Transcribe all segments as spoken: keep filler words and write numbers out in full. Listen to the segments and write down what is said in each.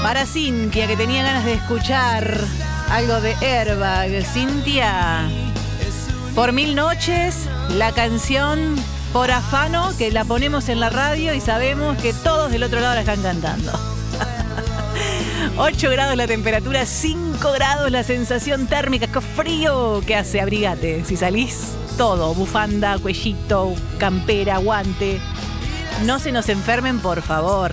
Para Cintia, que tenía ganas de escuchar algo de Airbag. Cintia, por mil noches, la canción Por Afano, que la ponemos en la radio y sabemos que todos del otro lado la están cantando. ocho grados la temperatura, cinco grados la sensación térmica. ¡Qué frío que hace! Abrigate. Si salís, todo. Bufanda, cuellito, campera, guante. No se nos enfermen, por favor.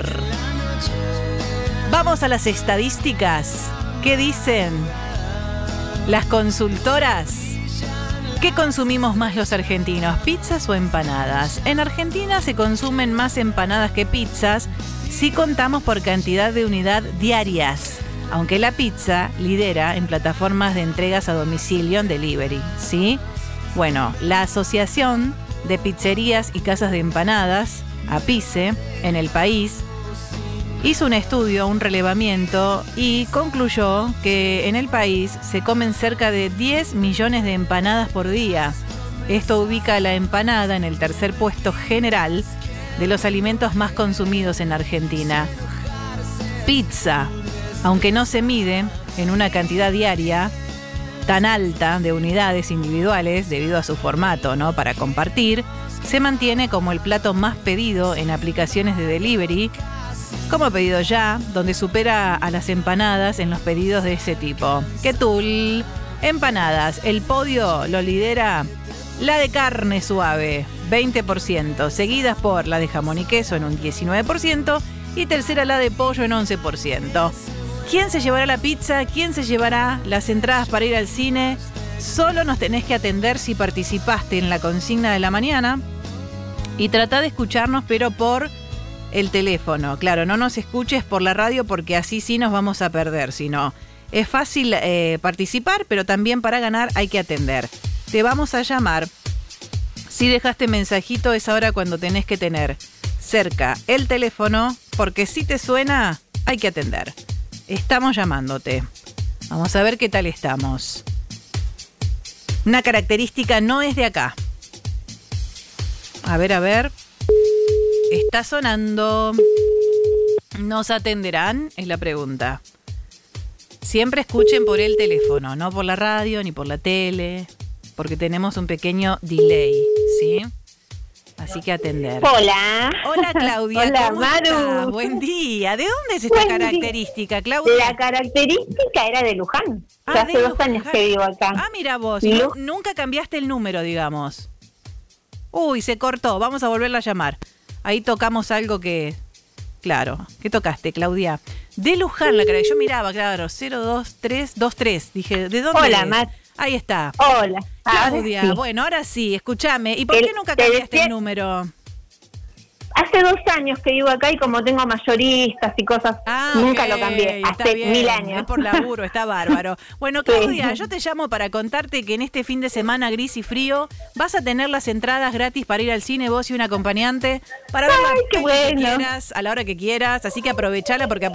Vamos a las estadísticas. ¿Qué dicen las consultoras? ¿Qué consumimos más los argentinos? ¿Pizzas o empanadas? En Argentina se consumen más empanadas que pizzas si contamos por cantidad de unidad diarias, aunque la pizza lidera en plataformas de entregas a domicilio en delivery, ¿sí? Bueno, la Asociación de Pizzerías y Casas de Empanadas, APICE, en el país, hizo un estudio, un relevamiento y concluyó que en el país se comen cerca de diez millones de empanadas por día. Esto ubica a la empanada en el tercer puesto general de los alimentos más consumidos en Argentina. Pizza, aunque no se mide en una cantidad diaria tan alta de unidades individuales debido a su formato, ¿no?, para compartir, se mantiene como el plato más pedido en aplicaciones de delivery, como Pedido Ya, donde supera a las empanadas en los pedidos de ese tipo. ¿Qué tul? Empanadas. El podio lo lidera la de carne suave, veinte por ciento, seguidas por la de jamón y queso en un diecinueve por ciento y tercera la de pollo en once por ciento. ¿Quién se llevará la pizza? ¿Quién se llevará las entradas para ir al cine? Solo nos tenés que atender si participaste en la consigna de la mañana y tratá de escucharnos, pero por el teléfono. Claro, no nos escuches por la radio porque así sí nos vamos a perder. Si no, es fácil eh, participar, pero también para ganar hay que atender. Te vamos a llamar. Si dejaste mensajito es ahora cuando tenés que tener cerca el teléfono, porque si te suena hay que atender. Estamos llamándote. Vamos a ver qué tal estamos. Una característica no es de acá. A ver, a ver. Está sonando. ¿Nos atenderán? Es la pregunta. Siempre escuchen por el teléfono, no por la radio ni por la tele, porque tenemos un pequeño delay, ¿sí? Así que atender. Hola. Hola, Claudia. Hola, ¿Cómo Maru. estás? Buen día. ¿De dónde es esta Buen característica, día. Claudia? La característica era de Luján. Ah, Ya hace de dos Luján. años que vivo acá. Ah, mira vos. Lu- Nu- nunca cambiaste el número, digamos. Uy, se cortó. Vamos a volverla a llamar. Ahí tocamos algo que... Claro. ¿Qué tocaste, Claudia? De Luján, la cara. Yo miraba, claro, cero dos tres dos tres. Dije, ¿de dónde Hola, es? Matt. Ahí está. Hola. Claudia, Ahora sí. bueno, ahora sí, escúchame. ¿Y por El- qué nunca te cambiaste decía- el número? Hace dos años que vivo acá y como tengo mayoristas y cosas, Ah, nunca ok, lo cambié. está Hace bien, mil años. Es por laburo, está bárbaro. Bueno, Sí. Claudia, yo te llamo para contarte que en este fin de semana gris y frío vas a tener las entradas gratis para ir al cine, vos y un acompañante, para ver Ay, la qué peli que bueno. quieras, a la hora que quieras. Así que aprovechala porque aparte